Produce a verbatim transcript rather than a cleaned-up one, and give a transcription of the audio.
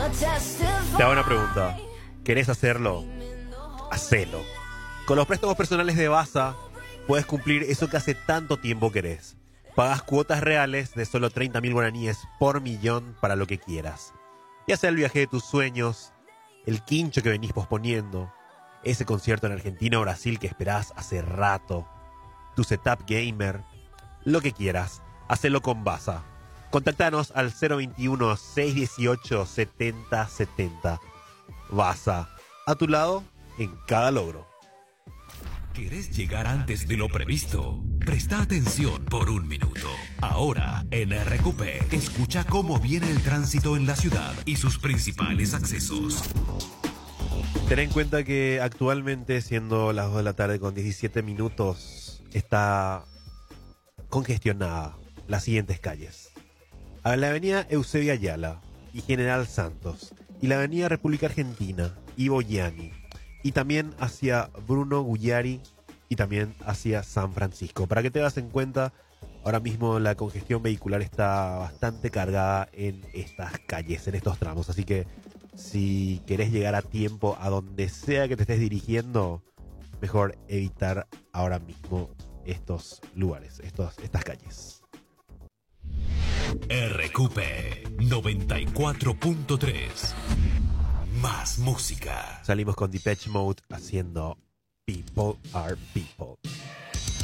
Te hago una pregunta. ¿Querés hacerlo? Hacelo. Con los préstamos personales de Basa puedes cumplir eso que hace tanto tiempo querés. Pagas cuotas reales de solo treinta mil guaraníes por millón para lo que quieras. Ya sea el viaje de tus sueños, el quincho que venís posponiendo, ese concierto en Argentina o Brasil que esperás hace rato, tu setup gamer, lo que quieras, hacelo con Basa. Contactanos al cero veintiuno, seiscientos dieciocho, setenta setenta. Basa, a tu lado en cada logro. ¿Querés llegar antes de lo previsto? Presta atención por un minuto. Ahora, en R Q P, escucha cómo viene el tránsito en la ciudad y sus principales accesos. Ten en cuenta que actualmente, siendo las dos de la tarde con diecisiete minutos, está congestionada las siguientes calles. A la avenida Eusebio Ayala y General Santos, y la avenida República Argentina y Boyani, y también hacia Bruno Gugliari y también hacia San Francisco. Para que te das en cuenta, ahora mismo la congestión vehicular está bastante cargada en estas calles, en estos tramos. Así que si querés llegar a tiempo a donde sea que te estés dirigiendo, mejor evitar ahora mismo estos lugares, estos, estas calles. R Q P noventa y cuatro punto tres. Más música. Salimos con Depeche Mode haciendo People Are People.